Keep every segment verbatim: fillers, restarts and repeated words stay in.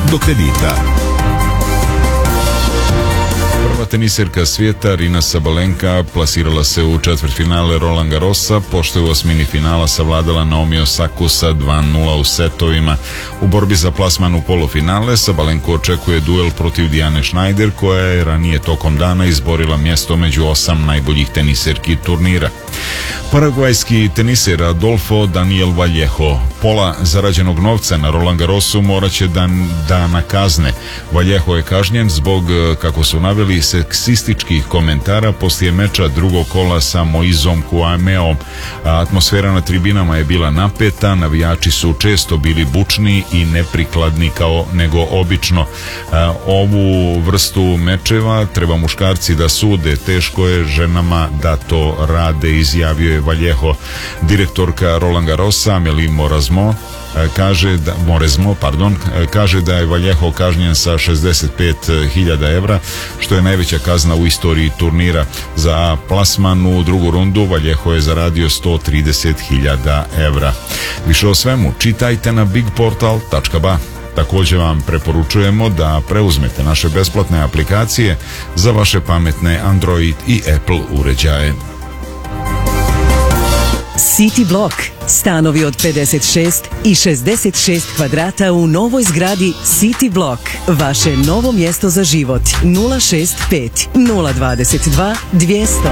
do kredita. Prva teniserka svijeta Aryna Sabalenka plasirala se u četvrtfinale Roland Garrosa, pošto je u osmini finala savladala Naomi Osaku sa dva nula u setovima. U borbi za plasman u polufinale Sabalenko očekuje duel protiv Diane Schneider, koja je ranije tokom dana izborila mjesto među osam najboljih teniserki turnira. Paragvajski teniser Adolfo Daniel Vallejo pola zarađenog novca na Roland Garrosu morat će da, da nakazne. Vallejo je kažnjen zbog, kako su naveli, seksističkih komentara poslije meča drugog kola sa Moizom Kouameom. Atmosfera na tribinama je bila napeta, navijači su često bili bučni i neprikladni kao nego obično. Ovu vrstu mečeva treba muškarci da sude, teško je ženama da to rade, izjavio je Vallejo. Direktorka Roland Garrosa Amélie Mauresmo kaže da, Mauresmo, pardon, kaže da je Vallejo kažnjen sa šezdeset pet hiljada evra, što je najveća kazna u istoriji turnira. Za plasman u drugu rundu Vallejo je zaradio sto trideset hiljada evra. Više o svemu čitajte na big portal tačka ba. Također vam preporučujemo da preuzmete naše besplatne aplikacije za vaše pametne Android i Apple uređaje. City Block. Stanovi od pedeset šest i šezdeset šest kvadrata u novoj zgradi City Block. Vaše novo mjesto za život. nula šest pet nula dvadeset dva dvjesto.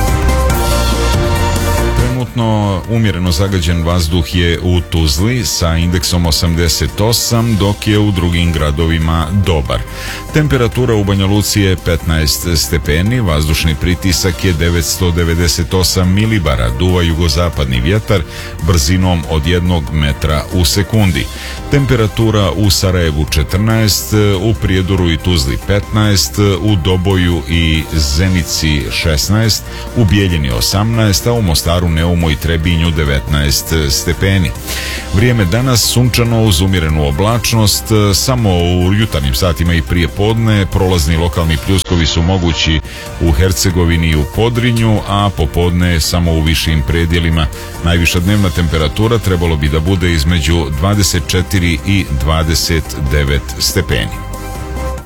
Trenutno umjereno zagađen vazduh je u Tuzli sa indeksom osamdeset osam, dok je u drugim gradovima dobar. Temperatura u Banja Luci je petnaest stepeni, vazdušni pritisak je devetsto devedeset osam milibara, duva jugozapadni vjetar brzinom od jednog metra u sekundi. Temperatura u Sarajevu četrnaest, u Prijedoru i Tuzli petnaest, u Doboju i Zenici šesnaest, u Bijeljini osamnaest, a u Mostaru, Neumu i Trebinju devetnaest stepeni. Vrijeme danas sunčano uz umjerenu oblačnost, samo u jutarnjim satima i prije podne prolazni lokalni pljuskovi su mogući u Hercegovini i u Podrinju, a popodne samo u višim predjelima. Najviša dnevna temperatura trebalo bi da bude između dvadeset četiri i dvadeset devet stepeni.